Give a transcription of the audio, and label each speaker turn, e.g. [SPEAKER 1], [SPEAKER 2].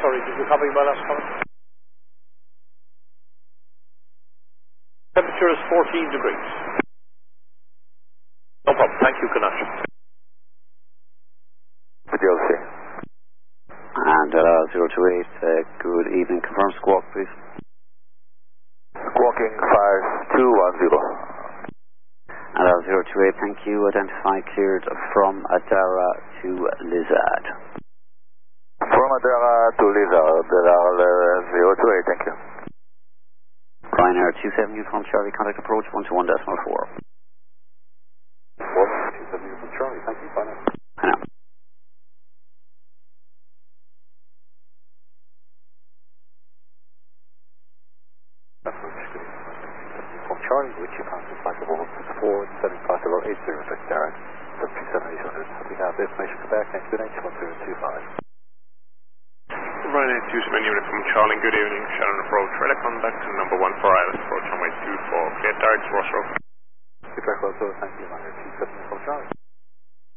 [SPEAKER 1] Sorry, did you copy my last comment? Temperature is 14 degrees. No problem. Thank you, Kanash.
[SPEAKER 2] DLC.
[SPEAKER 3] And 028, good evening. Confirm squawk, please.
[SPEAKER 2] Squawking 5210.
[SPEAKER 3] And 028, thank you. Identify cleared from Adara to Lizard.
[SPEAKER 2] From Adara to Lizard, 028, thank you.
[SPEAKER 3] Ryanair 27 uniform Charlie, contact approach 121.4.
[SPEAKER 1] 127 uniform Charlie, thank you. Bye now.
[SPEAKER 3] I know.
[SPEAKER 1] From Charlie, which you contact flight level 164, 75 below 80, direct 737-800. We have information come back, next to 1025.
[SPEAKER 4] Ryanair 27 unit from Charlie, good evening. Shannon approach, radar contact to number 1 for Island, approach runway 24, clear direct Ross Road.
[SPEAKER 1] Good direct Ross Road, thank you. Ryanair 27 from Charlie.